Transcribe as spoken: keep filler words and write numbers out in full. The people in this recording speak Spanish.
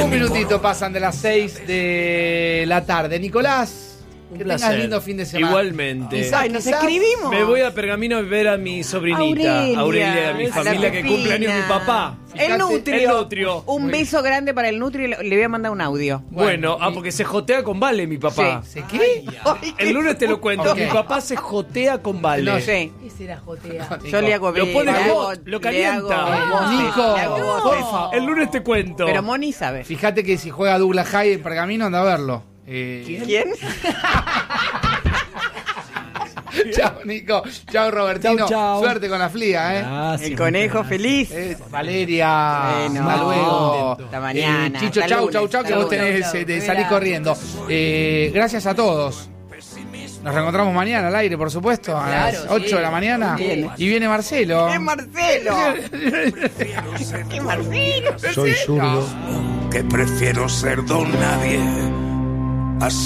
Un minutito pasan de las seis de la tarde. Nicolás, Un que placer. tengas lindo fin de semana. Igualmente. Quizás, Ay, nos quizás, escribimos. Me voy a Pergamino a ver a mi sobrinita, Aurelia, Aurelia, de mi a la familia, que Pepina. cumple años mi papá. Fíjate, El Nutrio. el Nutrio. Un Muy beso grande para el Nutrio. Le le voy a mandar un audio. Bueno, Bueno, ah, y- porque se jotea con Vale, mi papá. ¿Se qué? Ay, El lunes te lo cuento. Ok. Mi papá se jotea con Vale. No sé. ¿Qué será jotea? Yo le hago Lo pone le hot, hago- lo le calienta. hago voces, Nico, le hago no. voces. El lunes te cuento. Pero Moni sabe. Fíjate que si juega Douglas High en Pergamino, anda a verlo. Eh, ¿Quién? Chao, Nico. Chao, Robertino. Chau, chau. Suerte con la flia, ¿eh? Gracias, El conejo muchas feliz. Eh, Valeria, Bueno, hasta luego. hasta mañana, Eh, Chicho, hasta chau, lunes, chau, chau, que hasta vos lunes. tenés eh, de Chau, salir chau. corriendo. Eh, gracias a todos. Nos reencontramos mañana al aire, por supuesto, a Claro, las ocho sí. de la mañana. Viene. Y viene Marcelo. ¡Es Marcelo! ¡Qué Marcelo! Soy zurdo. que prefiero ser don nadie. Así